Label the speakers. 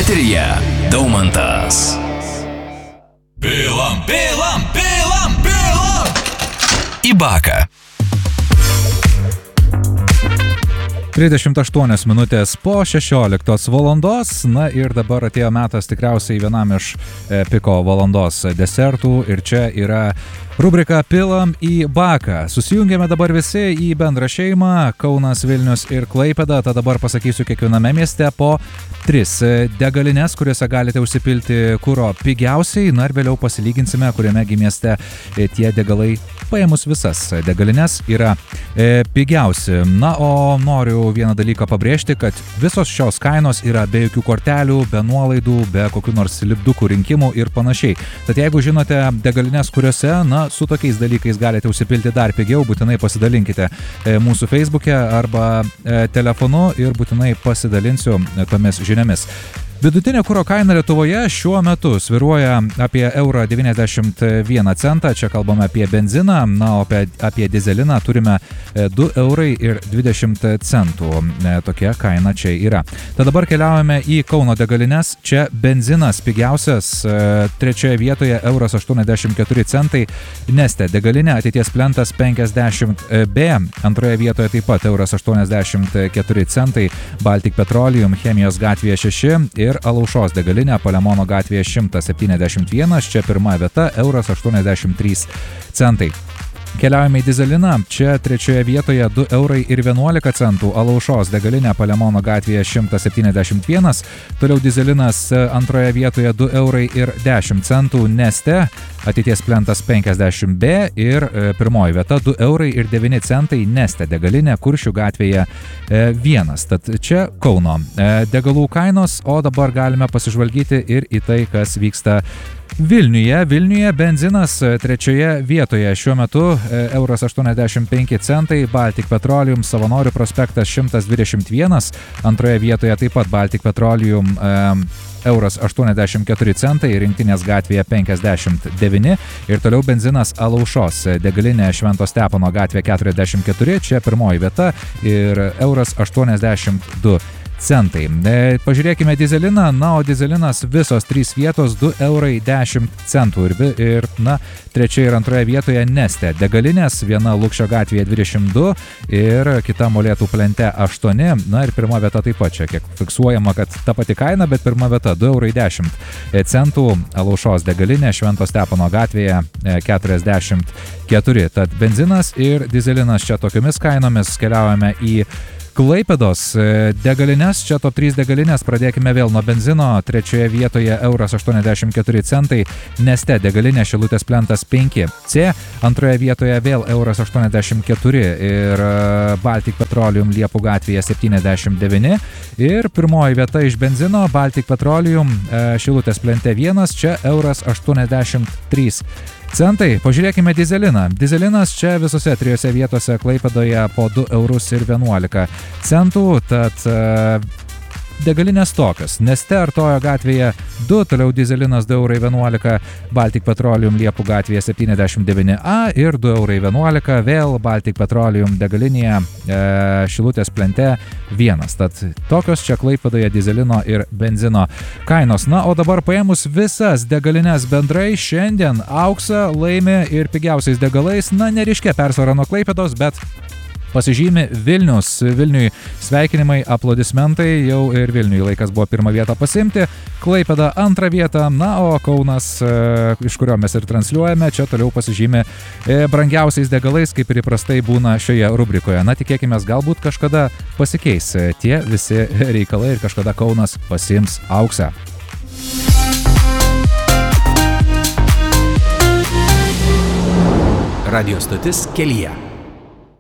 Speaker 1: Eteryje Daumantas.
Speaker 2: Pilam
Speaker 1: Į baką.
Speaker 3: 38 minutės po 16 valandos, na ir dabar atėjo metas tikriausiai vienam iš piko valandos desertų ir čia yra rubrika Pilam į baką. Susijungėme dabar visi į bendrą šeimą, Kaunas, Vilnius ir Klaipėda, tad dabar pasakysiu kiekviename mieste po 3 degalines, kuriuose galite užsipilti kuro pigiausiai, na ir vėliau pasilyginsime, kuriamegi mieste tie degalai paėmus visas degalines yra pigiausi. Na, o noriu vieną dalyką pabrėžti, kad visos šios kainos yra be jokių kortelių, be nuolaidų, be kokių nors lipdukų rinkimų ir panašiai. Tad jeigu žinote degalines, kuriuose, na, su tokiais dalykais galite užsipilti dar pigiau, būtinai pasidalinkite mūsų Facebook'e arba telefonu ir būtinai pasidalinsiu tomis žiniomis. Vidutinė kuro kaina Lietuvoje šiuo metu svyruoja apie 1,91 €, čia kalbame apie benziną, na, o apie dizeliną turime 2,20 €. Tokia kaina čia yra. Tad dabar keliaujame į Kauno degalines, čia benzinas pigiausias, trečioje vietoje 1,84 €, Neste degalinė Ateities plentas 50B, antroje vietoje taip pat 1,84 €, Baltic Petroleum Chemijos gatvėje 6 ir Alaušos degalinė Palemono gatvėje 171, čia pirma vieta 1,83 €. Keliaujame į dizeliną, čia trečioje vietoje 2,11 €, Alaušos degalinė Palemono gatvėje 171, toliau dizelinas antroje vietoje 2,10 €, Neste Ateities plentas 50B ir pirmoji vieta 2,09 €, Neste degalinė Kuršių gatvėje 1. Tad čia Kauno degalų kainos, o dabar galime pasižvalgyti ir į tai, kas vyksta Vilniuje benzinas trečioje vietoje šiuo metu 1,85 €, Baltic Petroleum Savanorių prospektas 121, antroje vietoje taip pat Baltic Petroleum 1,84 €, Rinktinės gatvėje 59 ir toliau benzinas Alaušos degalinė Švento Stepono gatvė 44, čia pirmoji vieta ir 1,82 €. Pažiūrėkime dizeliną, na, o dizelinas visos 3 vietos 2,10 € ir, na, trečioje ir antroje vietoje Neste degalinės, viena Lukšio gatvėje 22 ir kita Molėtų plente 8, na ir pirma vieta taip pat čia, kiek fiksuojama, kad ta pati kaina, bet pirma vieta 2,10 €, Alaušos degalinė Švento Stepono gatvėje 44. Tad benzinas ir dizelinas čia tokiomis kainomis. Keliaujame į Klaipėdos degalines, čia top 3 degalinės, pradėkime vėl nuo benzino, trečioje vietoje 1,84 €, Neste degalinė Šilutės plentas 5C, antroje vietoje vėl 1,84 € ir Baltic Petroleum Liepų gatvėje 79 ir pirmoji vieta iš benzino Baltic Petroleum Šilutės plente 1, čia 1,83 €. Pažiūrėkime dizeliną. Dizelinas čia visose 3 vietose Klaipėdoje po 2,11 €, tad degalinės tokios. Neste Artojo gatvėje 2, toliau dizelinas 2,11 €, Baltic Petroleum Liepų gatvėje 79A ir 2,11 €, vėl Baltic Petroleum degalinėje Šilutės plente 1. Tad tokios čia Klaipėdoje dizelino ir benzino kainos. Na, o dabar paėmus visas degalines bendrai, šiandien auksą laimi ir pigiausiais degalais, na, neryškia persvara nuo Klaipėdos, bet pasižymi Vilnius. Vilniui sveikinimai, aplodismentai, jau ir Vilniui laikas buvo pirmą vietą pasimti, Klaipėda antrą vietą, na, o Kaunas, iš kurio mes ir transliuojame, čia toliau pasižymi brangiausiais degalais, kaip ir įprastai būna šioje rubrikoje. Na, tikėkime, galbūt kažkada pasikeis tie visi reikalai ir kažkada Kaunas pasiims auksą.
Speaker 1: Radio stotis kelyje.